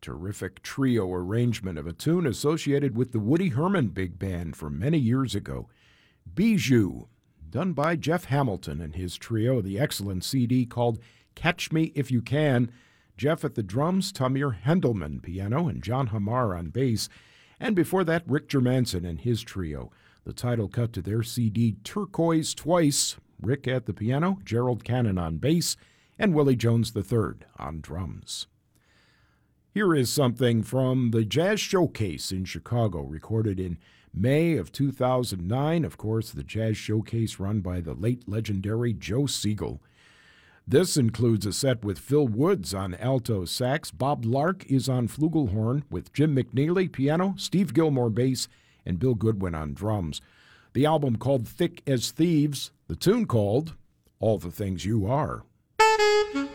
Terrific trio arrangement of a tune associated with the Woody Herman Big Band from many years ago. Bijou, done by Jeff Hamilton and his trio, the excellent CD called Catch Me If You Can. Jeff at the drums, Tamir Hendelman piano, and John Hamar on bass. And before that, Rick Germanson and his trio. The title cut to their CD, Turquoise Twice. Rick at the piano, Gerald Cannon on bass, and Willie Jones III on drums. Here is something from the Jazz Showcase in Chicago, recorded in May of 2009. Of course, the Jazz Showcase run by the late legendary Joe Siegel. This includes a set with Phil Woods on alto sax. Bob Lark is on flugelhorn with Jim McNeely piano, Steve Gilmore bass, and Bill Goodwin on drums. The album called Thick as Thieves, the tune called All the Things You Are.